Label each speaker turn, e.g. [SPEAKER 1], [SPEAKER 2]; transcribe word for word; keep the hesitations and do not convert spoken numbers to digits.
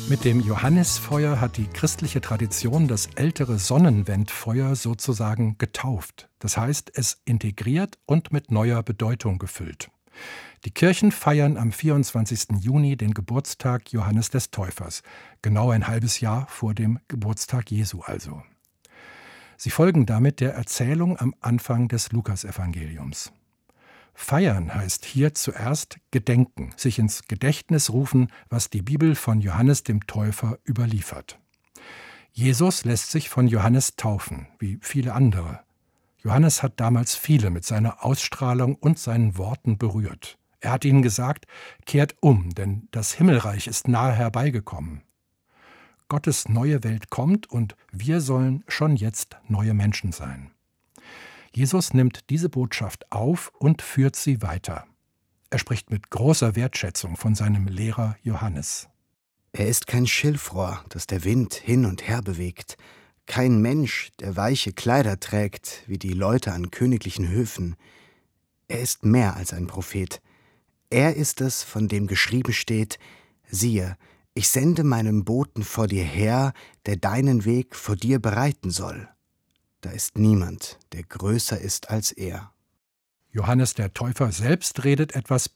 [SPEAKER 1] Mit dem Johannisfeuer hat die christliche Tradition das ältere Sonnenwendfeuer sozusagen getauft. Das heißt, es integriert und mit neuer Bedeutung gefüllt. Die Kirchen feiern am vierundzwanzigsten Juni den Geburtstag Johannes des Täufers, genau ein halbes Jahr vor dem Geburtstag Jesu also. Sie folgen damit der Erzählung am Anfang des Lukasevangeliums. Feiern heißt hier zuerst gedenken, sich ins Gedächtnis rufen, was die Bibel von Johannes dem Täufer überliefert. Jesus lässt sich von Johannes taufen, wie viele andere. Johannes hat damals viele mit seiner Ausstrahlung und seinen Worten berührt. Er hat ihnen gesagt, kehrt um, denn das Himmelreich ist nahe herbeigekommen. Gottes neue Welt kommt und wir sollen schon jetzt neue Menschen sein. Jesus nimmt diese Botschaft auf und führt sie weiter. Er spricht mit großer Wertschätzung von seinem Lehrer Johannes.
[SPEAKER 2] Er ist kein Schilfrohr, das der Wind hin und her bewegt, kein Mensch, der weiche Kleider trägt, wie die Leute an königlichen Höfen. Er ist mehr als ein Prophet. Er ist es, von dem geschrieben steht: Siehe, ich sende meinen Boten vor dir her, der deinen Weg vor dir bereiten soll. Da ist niemand, der größer ist als er.
[SPEAKER 1] Johannes der Täufer selbst redet etwas